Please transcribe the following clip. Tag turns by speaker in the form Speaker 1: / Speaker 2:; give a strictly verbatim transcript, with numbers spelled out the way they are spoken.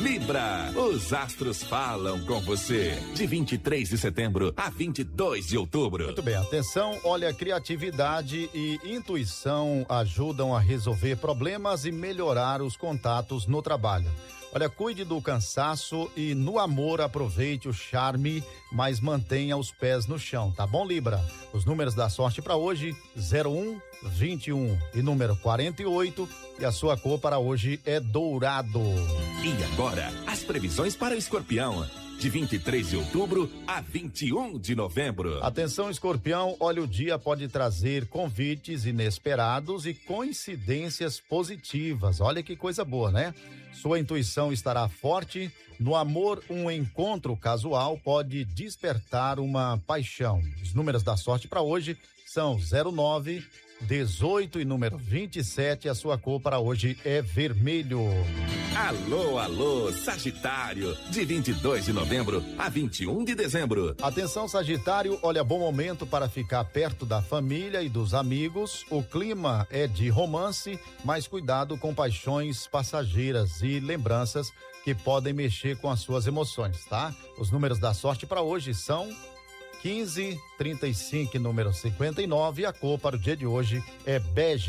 Speaker 1: Libra, os astros falam com você. De vinte e três de setembro a vinte e dois de outubro.
Speaker 2: Muito bem, atenção, olha, criatividade e intuição ajudam a resolver problemas e melhorar os contatos no trabalho. Olha, cuide do cansaço e no amor aproveite o charme, mas mantenha os pés no chão, tá bom, Libra? Os números da sorte para hoje, zero um, vinte e um e número quarenta e oito, e a sua cor para hoje é dourado.
Speaker 1: E agora, as previsões para o Escorpião. De vinte e três de outubro a vinte e um de novembro.
Speaker 2: Atenção, Escorpião, olha, o dia pode trazer convites inesperados e coincidências positivas. Olha que coisa boa, né? Sua intuição estará forte. No amor, um encontro casual pode despertar uma paixão. Os números da sorte para hoje são zero nove, dezoito e número vinte e sete. A sua cor para hoje é vermelho.
Speaker 1: Alô, alô, Sagitário, de vinte e dois de novembro a vinte e um de dezembro.
Speaker 2: Atenção, Sagitário, olha, bom momento para ficar perto da família e dos amigos. O clima é de romance, mas cuidado com paixões passageiras e lembranças que podem mexer com as suas emoções, tá? Os números da sorte para hoje são quinze, trinta e cinco e número cinquenta e nove. A cor para o dia de hoje é bege.